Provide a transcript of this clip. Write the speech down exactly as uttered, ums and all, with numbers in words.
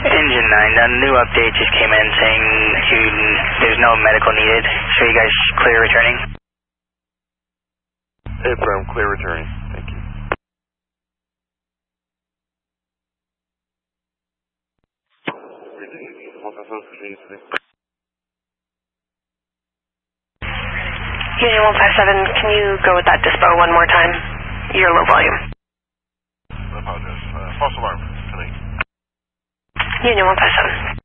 Engine nine, a new update just came in saying you, there's no medical needed, so you guys clear returning? Affirm, clear returning. Thank you. Union one five seven, can you go with that dispo one more time? You're low volume. I apologize. Uh, false alarm, tonight. Union one five seven.